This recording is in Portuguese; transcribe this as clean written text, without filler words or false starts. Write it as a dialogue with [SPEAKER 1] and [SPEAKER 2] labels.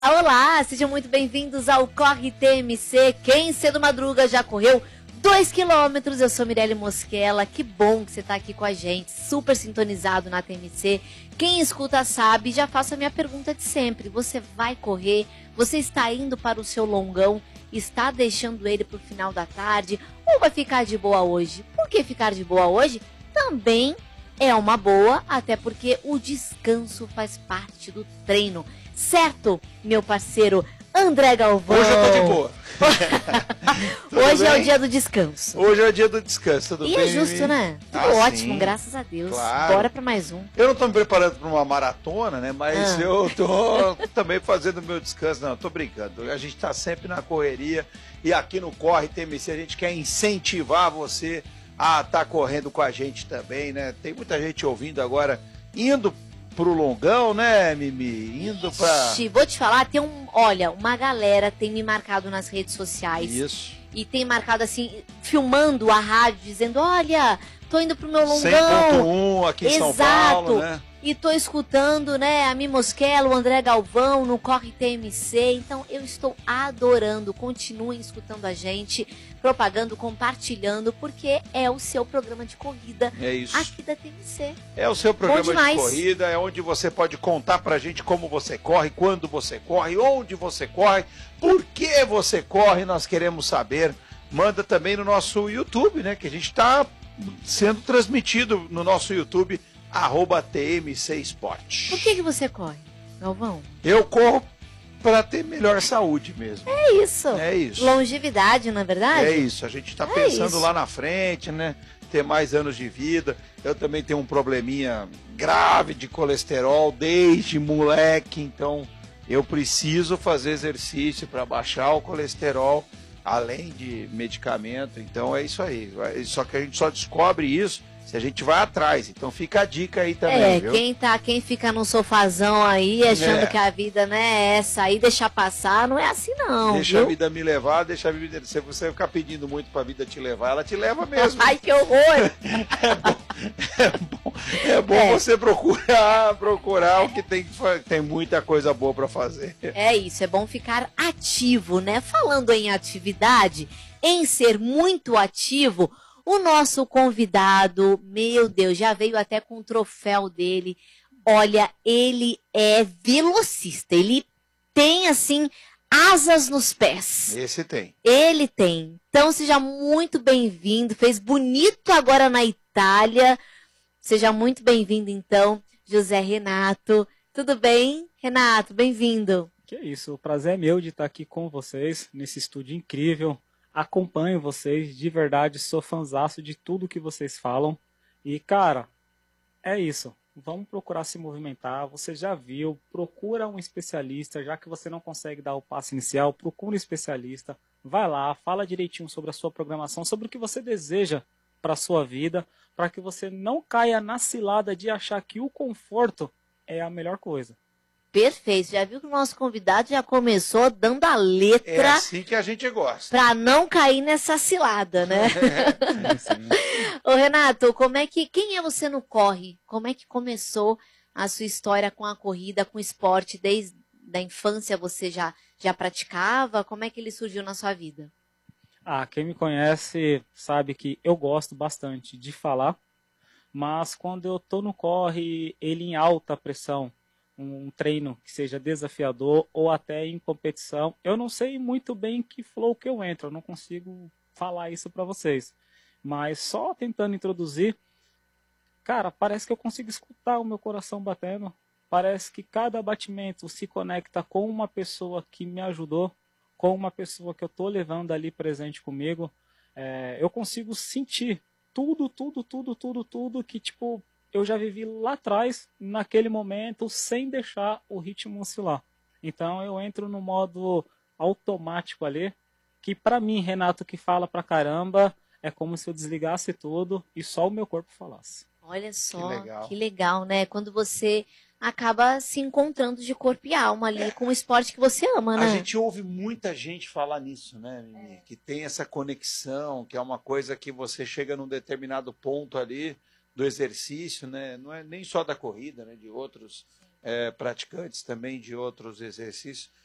[SPEAKER 1] Olá, sejam muito bem-vindos ao Corre TMC. Quem cedo madruga já correu 2 quilômetros. Eu sou Mirelle Mosquela, que bom que você está aqui com a gente, super sintonizado na TMC. Quem escuta sabe, já faço a minha pergunta de sempre. Você vai correr? Você está indo para o seu longão? Está deixando ele para o final da tarde? Ou vai ficar de boa hoje? Por que ficar de boa hoje? Também é uma boa, até porque o descanso faz parte do treino. Certo, meu parceiro André Galvão?
[SPEAKER 2] Hoje eu tô de boa.
[SPEAKER 1] Hoje é o dia do descanso.
[SPEAKER 2] Hoje é o dia do descanso, tudo bem?
[SPEAKER 1] E é justo, né? Tudo ótimo, graças a Deus.
[SPEAKER 2] Claro.
[SPEAKER 1] Bora pra mais um.
[SPEAKER 2] Eu não tô me preparando para uma maratona, né? Mas eu tô também fazendo meu descanso. Não, tô brincando. A gente tá sempre na correria. E aqui no Corre TMC a gente quer incentivar você a estar correndo com a gente também, né? Tem muita gente ouvindo agora, indo pro longão, né, Mimi? Indo pra...
[SPEAKER 1] Vou te falar, tem uma galera tem me marcado nas redes sociais.
[SPEAKER 2] Isso.
[SPEAKER 1] E tem marcado assim, filmando a rádio, dizendo, olha, tô indo pro meu longão.
[SPEAKER 2] 100.1 aqui em São Paulo, né?
[SPEAKER 1] E tô escutando, né, a Mimi Mosquela, o André Galvão no Corre TMC. Então eu estou adorando. Continuem escutando a gente, propagando, compartilhando, porque é o seu programa de corrida.
[SPEAKER 2] É isso.
[SPEAKER 1] Aqui da TMC.
[SPEAKER 2] É o seu programa de corrida, é onde você pode contar pra gente como você corre, quando você corre, onde você corre, por que você corre, nós queremos saber. Manda também no nosso YouTube, né, que a gente tá sendo transmitido no nosso YouTube, @TMC Esporte.
[SPEAKER 1] Por que você corre, Galvão?
[SPEAKER 2] Eu corro para ter melhor saúde mesmo.
[SPEAKER 1] É isso.
[SPEAKER 2] É isso.
[SPEAKER 1] Longevidade, não é verdade?
[SPEAKER 2] É isso. A gente tá pensando lá na frente, né? Ter mais anos de vida. Eu também tenho um probleminha grave de colesterol desde moleque, então eu preciso fazer exercício para baixar o colesterol, além de medicamento. Então é isso aí. Só que a gente só descobre isso se a gente vai atrás. Então fica a dica aí também, viu?
[SPEAKER 1] Quem fica num sofazão aí, achando que a vida, né, é essa aí, deixar passar, não é assim não,
[SPEAKER 2] Deixa
[SPEAKER 1] viu?
[SPEAKER 2] a vida me levar, deixa a vida... Se você ficar pedindo muito pra vida te levar, ela te leva mesmo.
[SPEAKER 1] Ai, que horror!
[SPEAKER 2] É bom você procurar o que tem muita coisa boa pra fazer.
[SPEAKER 1] É isso, é bom ficar ativo, né? Falando em atividade, em ser muito ativo, o nosso convidado, meu Deus, já veio até com o troféu dele. Olha, ele é velocista, ele tem, assim, asas nos pés.
[SPEAKER 2] Esse tem.
[SPEAKER 1] Ele tem. Então, seja muito bem-vindo. Fez bonito agora na Itália. Seja muito bem-vindo, então, José Renato. Tudo bem, Renato? Bem-vindo.
[SPEAKER 3] Que isso, o prazer é meu de estar aqui com vocês, nesse estúdio incrível. Acompanho vocês, de verdade, sou fãzaço de tudo que vocês falam. E, cara, é isso. Vamos procurar se movimentar. Você já viu, procura um especialista. Já que você não consegue dar o passo inicial, procura um especialista. Vai lá, fala direitinho sobre a sua programação, sobre o que você deseja para a sua vida, para que você não caia na cilada de achar que o conforto é a melhor coisa.
[SPEAKER 1] Perfeito, já viu que o nosso convidado já começou dando a letra.
[SPEAKER 2] É assim que a gente gosta.
[SPEAKER 1] Pra não cair nessa cilada, né? Ô Renato, quem é você no corre? Como é que começou a sua história com a corrida, com o esporte? Desde a infância você já praticava? Como é que ele surgiu na sua vida?
[SPEAKER 3] Quem me conhece sabe que eu gosto bastante de falar, mas quando eu tô no corre, ele em alta pressão, um treino que seja desafiador ou até em competição, eu não sei muito bem que flow que eu entro, eu não consigo falar isso para vocês, mas só tentando introduzir, cara, parece que eu consigo escutar o meu coração batendo, parece que cada batimento se conecta com uma pessoa que me ajudou, com uma pessoa que eu tô levando ali presente comigo, eu consigo sentir tudo que, tipo, eu já vivi lá atrás, naquele momento, sem deixar o ritmo oscilar. Então eu entro no modo automático ali, que pra mim, Renato, que fala pra caramba, é como se eu desligasse tudo e só o meu corpo falasse.
[SPEAKER 1] Olha só, que legal, né? Quando você acaba se encontrando de corpo e alma ali com o esporte que você ama, né?
[SPEAKER 2] A gente ouve muita gente falar nisso, né, Mimi? Que tem essa conexão, que é uma coisa que você chega num determinado ponto ali do exercício, né? Não é nem só da corrida, né? De outros praticantes também de outros exercícios,